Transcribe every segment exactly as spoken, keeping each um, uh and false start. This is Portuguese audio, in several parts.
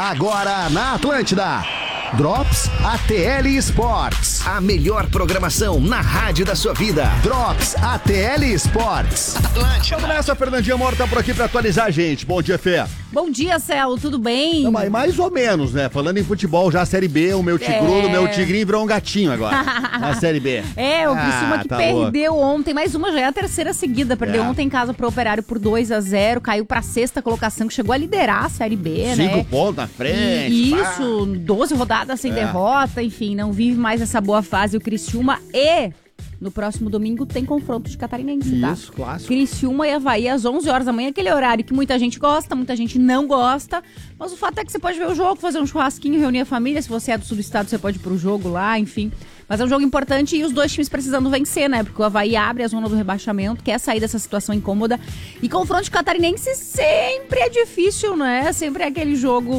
Agora na Atlântida. Drops A T L Sports. A melhor programação na rádio da sua vida. Drops A T L Sports. Atlântida. Vamos nessa, Fernandinha Moro tá por aqui pra atualizar a gente. Bom dia, Fê. Bom dia, Celo, tudo bem? Não, mas mais ou menos, né? Falando em futebol, já a Série B, o meu tigrudo, o É. meu tigrinho virou um gatinho agora. Na Série B. É, o Ah, Criciúma que tá perdeu ontem, mais uma já é a terceira seguida. Perdeu É. ontem em casa pro Operário por dois a zero, caiu pra sexta colocação, que chegou a liderar a Série B, Cinco né? pontos na frente. E pá. isso, doze rodadas sem É. derrota, enfim, não vive mais essa boa fase o Criciúma. E no próximo domingo tem confronto de catarinense, tá? Isso, clássico. Criciúma e Avaí às onze horas da manhã, aquele horário que muita gente gosta, muita gente não gosta. Mas o fato é que você pode ver o jogo, fazer um churrasquinho, reunir a família. Se você é do sul do estado, você pode ir pro jogo lá, enfim. Mas é um jogo importante e os dois times precisando vencer, né? Porque o Avaí abre a zona do rebaixamento, quer sair dessa situação incômoda. E confronto de catarinense sempre é difícil, né? Sempre é aquele jogo...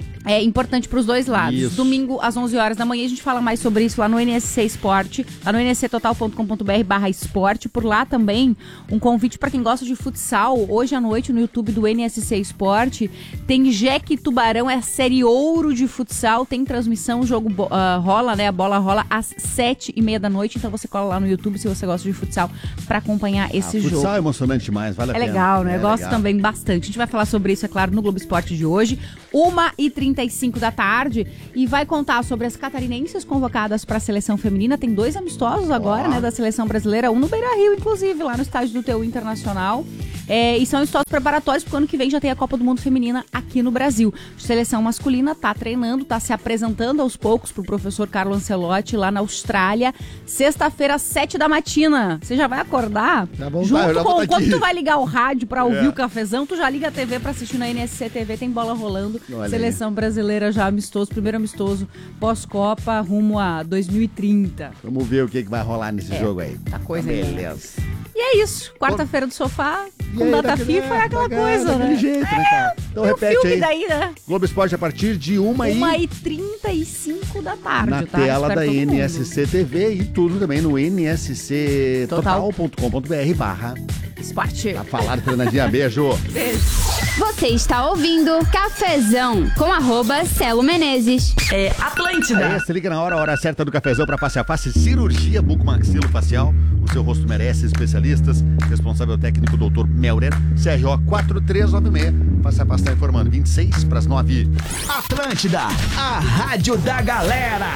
É importante para os dois lados. Isso. Domingo, às onze horas da manhã, a gente fala mais sobre isso lá no N S C Esporte, lá no n s c total ponto com ponto b r barra esporte. Por lá também, um convite para quem gosta de futsal. Hoje à noite, no YouTube do N S C Esporte, tem Jeque Tubarão, é a série ouro de futsal. Tem transmissão, o jogo uh, rola, né? A bola rola às sete e meia da noite. Então você cola lá no YouTube, se você gosta de futsal, para acompanhar esse ah, jogo. Futsal é emocionante demais, vale a É pena. legal, né? É Eu gosto legal. também bastante. A gente vai falar sobre isso, é claro, no Globo Esporte de hoje. uma e trinta e cinco da tarde. E vai contar sobre as catarinenses convocadas para a seleção feminina. Tem dois amistosos agora, Oh. né? Da seleção brasileira. Um no Beira-Rio, inclusive, lá no estádio do T U Internacional. É, e são amistosos preparatórios, porque ano que vem já tem a Copa do Mundo Feminina aqui no Brasil. A seleção masculina tá treinando, tá se apresentando aos poucos pro professor Carlo Ancelotti lá na Austrália. Sexta-feira, às sete da matina. Você já vai acordar? Já vou- Junto eu já vou com tá quando aqui. tu vai ligar o rádio pra ouvir É. o cafezão, tu já liga a T V pra assistir na N S C T V, tem bola rolando. Olha aí. Seleção brasileira já amistoso, primeiro amistoso pós-Copa, rumo a dois mil e trinta. Vamos ver o que, que vai rolar nesse É, jogo aí. tá coisa aí. Beleza. E é isso, quarta-feira do sofá, E com aí, data daquele- FIFA, é aquela daquele- coisa, daquele né? jeito, né, cara? Então É o repete filme aí. daí, né? Globo Esporte a partir de uma, uma e e trinta e cinco da tarde, na tá? tela Espero da todo mundo. N S C T V e tudo também no n s c total Total. ponto com ponto b r barra. Esporte. Tá falado, Fernandinha. Beijo. Beijo. Você está ouvindo Cafezão com arroba Celo Menezes. É Atlântida. Aí, se liga na hora, a hora certa do cafezão para face a face, cirurgia bucomaxilofacial. O seu rosto merece especialistas. Responsável técnico doutor Melrer, C R O quatro três nove seis. Face a face tá informando, vinte e seis para as nove. Atlântida, a rádio da galera.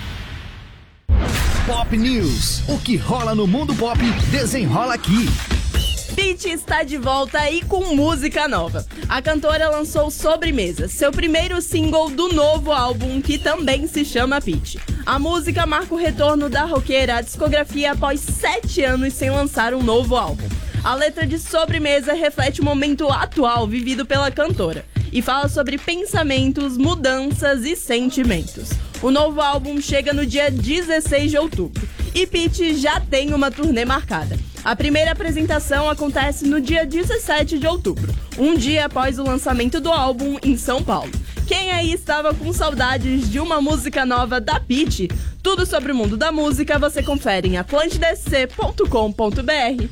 Pop News. O que rola no mundo pop, desenrola aqui. Pitty está de volta e com música nova. A cantora lançou Sobremesa, seu primeiro single do novo álbum, que também se chama Pitty. A música marca o retorno da roqueira à discografia após sete anos sem lançar um novo álbum. A letra de Sobremesa reflete o momento atual vivido pela cantora e fala sobre pensamentos, mudanças e sentimentos. O novo álbum chega no dia dezesseis de outubro e Pitty já tem uma turnê marcada. A primeira apresentação acontece no dia dezessete de outubro, um dia após o lançamento do álbum em São Paulo. Quem aí estava com saudades de uma música nova da Pitty? Tudo sobre o mundo da música você confere em atlântida s c ponto com ponto b r.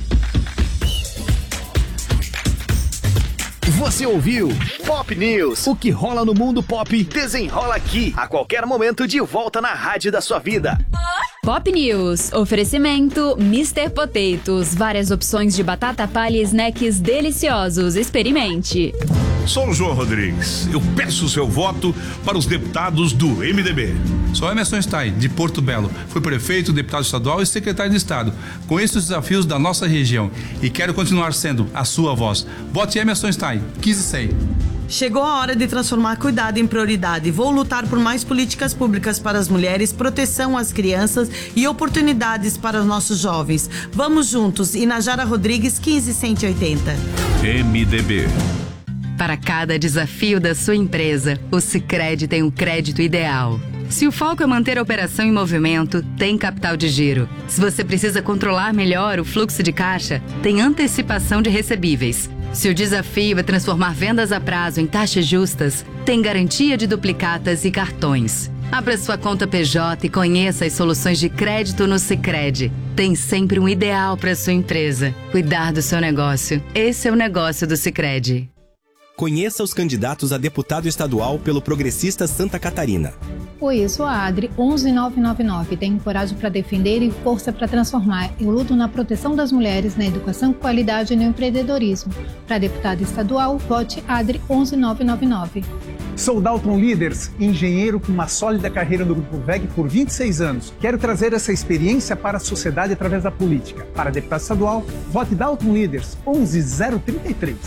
Você ouviu Pop News. O que rola no mundo pop, desenrola aqui. A qualquer momento, de volta na rádio da sua vida. Pop News. Oferecimento mister Potatoes. Várias opções de batata palha e snacks deliciosos. Experimente. Sou o João Rodrigues. Eu peço o seu voto para os deputados do M D B. Sou Emerson Stein, de Porto Belo. Fui prefeito, deputado estadual e secretário de Estado. Conheço os desafios da nossa região e quero continuar sendo a sua voz. Vote Emerson Stein, quinze e cem. Chegou a hora de transformar cuidado em prioridade. Vou lutar por mais políticas públicas para as mulheres, proteção às crianças e oportunidades para os nossos jovens. Vamos juntos. Inajara Rodrigues, quinze cento e oitenta. M D B. Para cada desafio da sua empresa, o Sicredi tem um crédito ideal. Se o foco é manter a operação em movimento, tem capital de giro. Se você precisa controlar melhor o fluxo de caixa, tem antecipação de recebíveis. Se o desafio é transformar vendas a prazo em taxas justas, tem garantia de duplicatas e cartões. Abra sua conta P J e conheça as soluções de crédito no Sicredi. Tem sempre um ideal para sua empresa. Cuidar do seu negócio. Esse é o negócio do Sicredi. Conheça os candidatos a deputado estadual pelo Progressista Santa Catarina. Oi, eu sou a Adri, onze nove nove nove. Tenho coragem para defender e força para transformar. Eu luto na proteção das mulheres, na educação com qualidade e no empreendedorismo. Para deputada estadual, vote Adri, onze nove nove nove. Sou Dalton Leaders, engenheiro com uma sólida carreira no Grupo V E G por vinte e seis anos. Quero trazer essa experiência para a sociedade através da política. Para deputado estadual, vote Dalton Leaders, onze zero trinta e três.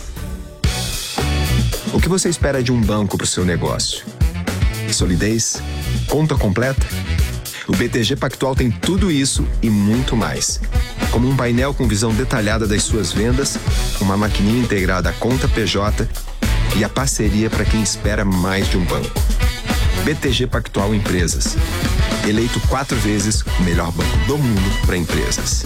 O que você espera de um banco para o seu negócio? Solidez? Conta completa? O B T G Pactual tem tudo isso e muito mais. Como um painel com visão detalhada das suas vendas, uma maquininha integrada à conta P J e a parceria para quem espera mais de um banco. B T G Pactual Empresas. Eleito quatro vezes o melhor banco do mundo para empresas.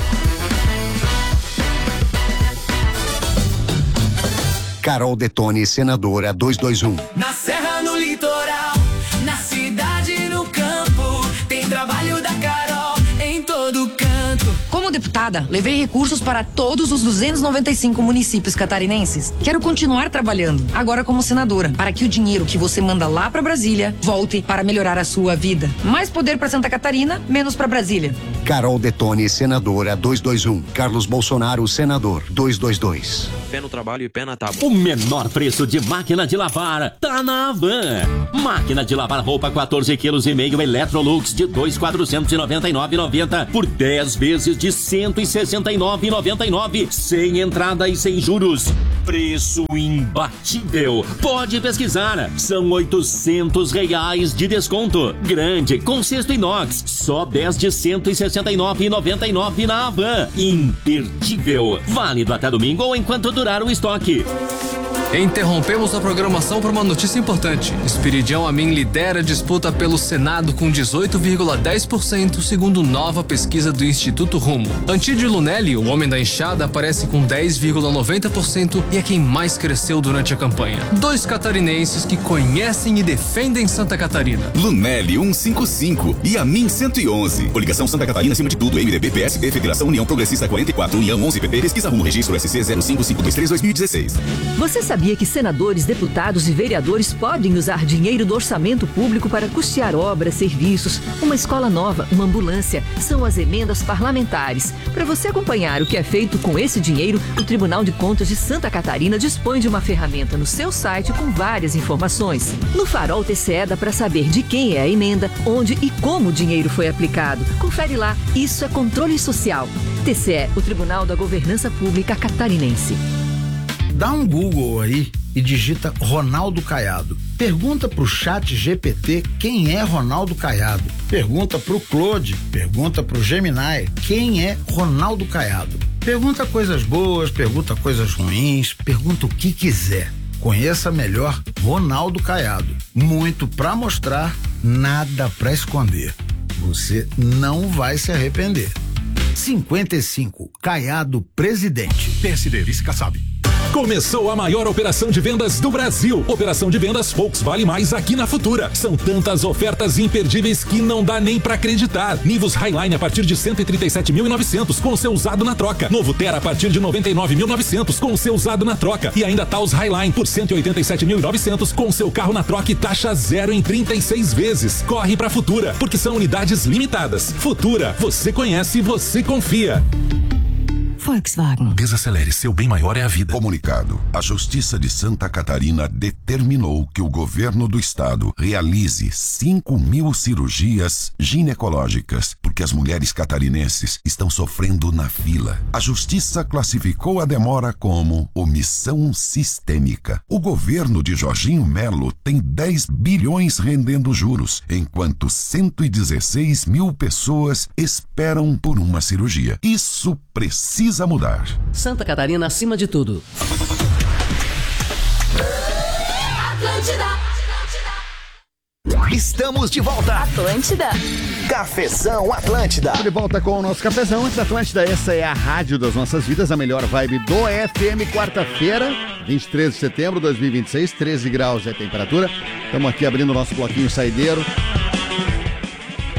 Carol Detone, senadora duzentos e vinte e um. Na serra, no litoral, na cidade, no campo, tem trabalho da Carol em todo canto. Como deputada, levei recursos para todos os duzentos e noventa e cinco municípios catarinenses. Quero continuar trabalhando, agora como senadora, para que o dinheiro que você manda lá para Brasília volte para melhorar a sua vida. Mais poder para Santa Catarina, menos para Brasília. Carol Detone, senadora duzentos e vinte e um. Carlos Bolsonaro, senador duzentos e vinte e dois. Pé no trabalho e pé na tábua. O menor preço de máquina de lavar tá na Havan. Máquina de lavar roupa quatorze quilos e meio Electrolux de dois mil quatrocentos e noventa e nove reais e noventa centavos por dez vezes de cento e sessenta e nove reais e noventa e nove centavos, sem entrada e sem juros. Preço imbatível. Pode pesquisar. São oitocentos reais de desconto. Grande, com cesto inox. Só dez de cento e sessenta e nove reais e noventa e nove centavos na Havan. Imperdível. Válido até domingo ou enquanto durar o estoque. Interrompemos a programação para uma notícia importante. Esperidião Amin lidera a disputa pelo Senado com dezoito vírgula dez por cento, segundo nova pesquisa do Instituto Rumo. Antídio Lunelli, o homem da enxada, aparece com dez vírgula noventa por cento e é quem mais cresceu durante a campanha. Dois catarinenses que conhecem e defendem Santa Catarina. Lunelli cento e cinquenta e cinco e Amin cento e onze. Coligação Santa Catarina acima de tudo. M D B, P S D, Federação União Progressista quarenta e quatro, União onze, P P, Pesquisa Rumo, Registro S C zero cinco cinco dois três dois mil e dezesseis. Você sabia que senadores, deputados e vereadores podem usar dinheiro do orçamento público para custear obras, serviços, uma escola nova, uma ambulância? São as emendas parlamentares. Para você acompanhar o que é feito com esse dinheiro, o Tribunal de Contas de Santa Catarina dispõe de uma ferramenta no seu site com várias informações. No Farol T C E dá para saber de quem é a emenda, onde e como o dinheiro foi aplicado. Confere lá, isso é controle social. T C E, o Tribunal da Governança Pública Catarinense. Dá um Google aí e digita Ronaldo Caiado. Pergunta pro chat G P T quem é Ronaldo Caiado. Pergunta pro Claude, pergunta pro Gemini quem é Ronaldo Caiado. Pergunta coisas boas, pergunta coisas ruins, pergunta o que quiser. Conheça melhor Ronaldo Caiado. Muito pra mostrar, nada pra esconder. Você não vai se arrepender. cinquenta e cinco, Caiado presidente. P S D, vice Kassab. Começou a maior operação de vendas do Brasil. Operação de vendas Volks Vale Mais aqui na Futura. São tantas ofertas imperdíveis que não dá nem pra acreditar. Nivus Highline a partir de cento e trinta e sete mil e novecentos com o seu usado na troca. Novo Terra a partir de noventa e nove mil e novecentos com o seu usado na troca. E ainda Taos Highline por cento e oitenta e sete mil e novecentos com o seu carro na troca e taxa zero em trinta e seis vezes. Corre pra Futura, porque são unidades limitadas. Futura, você conhece, você confia. Volkswagen. Desacelere, seu bem maior é a vida. Comunicado. A Justiça de Santa Catarina determinou que o governo do estado realize cinco mil cirurgias ginecológicas, porque as mulheres catarinenses estão sofrendo na fila. A Justiça classificou a demora como omissão sistêmica. O governo de Jorginho Melo tem dez bilhões rendendo juros, enquanto cento e dezesseis mil pessoas esperam por uma cirurgia. Isso precisa Precisa mudar. Santa Catarina acima de tudo. Atlântida. Estamos de volta. Atlântida. Cafezão Atlântida. De volta com o nosso cafezão antes da Atlântida. Essa é a rádio das nossas vidas, a melhor vibe do F M. Quarta-feira, vinte e três de setembro de dois mil e vinte e seis, treze graus é a temperatura. Estamos aqui abrindo o nosso bloquinho saideiro.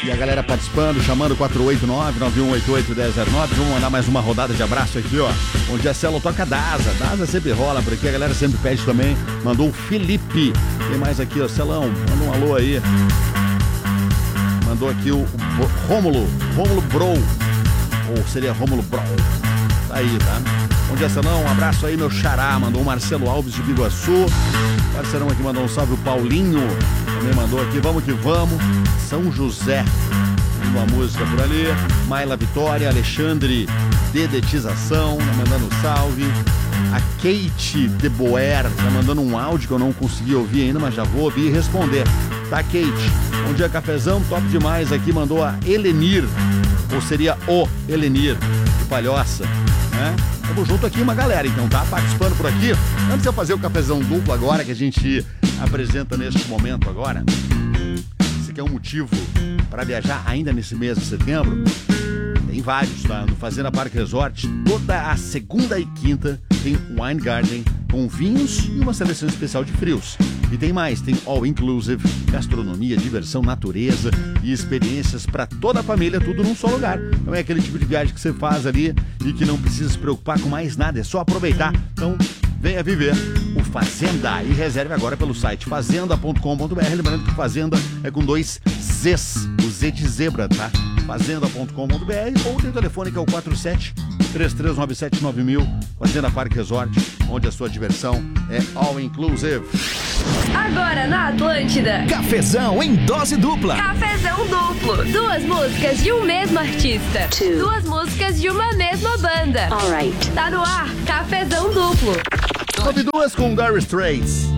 E a galera participando, chamando quatro oito nove, nove um oito oito, um zero zero nove. Vamos mandar mais uma rodada de abraço aqui, ó. Onde a Celo toca Daza. Daza sempre rola por aqui, a galera sempre pede também. Mandou o Felipe. Tem mais aqui, ó. Celão, manda um alô aí. Mandou aqui o, o Rômulo. Rômulo Bro. Ou seria Rômulo Bro. Tá aí, tá? Bom dia, Celão. Um abraço aí, meu xará. Mandou o Marcelo Alves de Biguaçu. Parceirão aqui mandou um salve, o Paulinho. Também mandou aqui, vamos que vamos. São José. Uma música por ali. Maila Vitória, Alexandre Dedetização, tá mandando um salve. A Kate de Boer tá mandando um áudio que eu não consegui ouvir ainda, mas já vou ouvir e responder. Tá, Kate? Bom dia, cafezão, top demais. Aqui mandou a Elenir, ou seria o Elenir, de Palhoça, né? Tamo junto aqui, uma galera, então, tá? Participando por aqui. Antes de eu fazer o cafezão duplo agora, que a gente apresenta neste momento agora, esse aqui é um motivo para viajar ainda nesse mês de setembro. Tem vários, tá? No Fazenda Parque Resort, toda a segunda e quinta tem Wine Garden com vinhos e uma seleção especial de frios. E tem mais, tem All Inclusive, gastronomia, diversão, natureza e experiências para toda a família, tudo num só lugar. Não é aquele tipo de viagem que você faz ali e que não precisa se preocupar com mais nada, é só aproveitar. Então, venha viver o Fazenda e reserve agora pelo site fazenda ponto com ponto br. Lembrando que Fazenda é com dois Z's, o Z de zebra, tá? fazenda ponto com ponto br ou tem o telefone que é o quatro sete, três três nove sete, nove mil. Fazenda Parque Resort, onde a sua diversão é all inclusive. Agora na Atlântida, cafezão em dose dupla. Cafezão duplo. Duas músicas de um mesmo artista. Two. Duas músicas de uma mesma banda. Alright. Tá no ar, cafezão duplo. Sobe duas com Dire Straits.